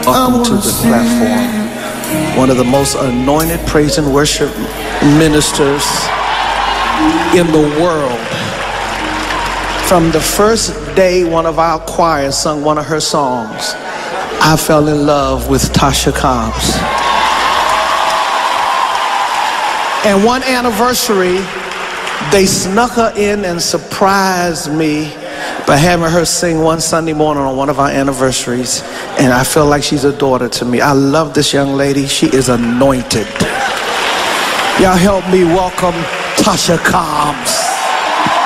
Welcome to the platform. One of the most anointed praise and worship ministers in the world. From the first day one of our choirs sung one of her songs, I fell in love with Tasha Cobbs. And one anniversary, they snuck her in and surprised me by having her sing one Sunday morning on one of our anniversaries. And I feel like she's a daughter to me. I love this young lady. She is anointed. Y'all help me welcome Tasha Cobbs.